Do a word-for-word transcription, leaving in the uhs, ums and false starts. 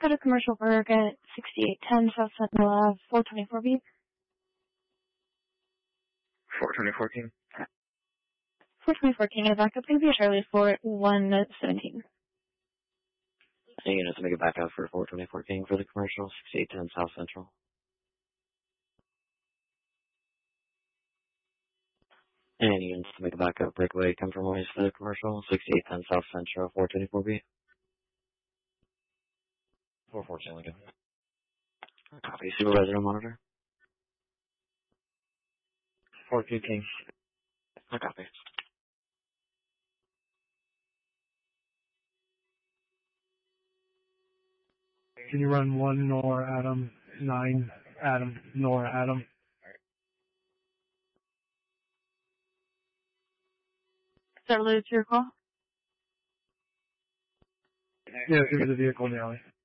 go to commercial work at sixty-eight ten South Sentinel Ave, four twenty-four B. four twenty-four King. four twenty-four King, and backup can be Charlie for one seventeen. Any units to make it back out for four twenty-four King for the commercial, sixty-eight ten South Central. Any units to make it back out, breakaway, come from ways for the commercial, sixty-eight ten South Central, four twenty-four B. four fourteen, again. Copy, supervisor on monitor. four two King. I copy. Can you run one Nor Adam, nine Adam, Nor Adam? Is that related to your call? Yeah, give me the vehicle in the alley.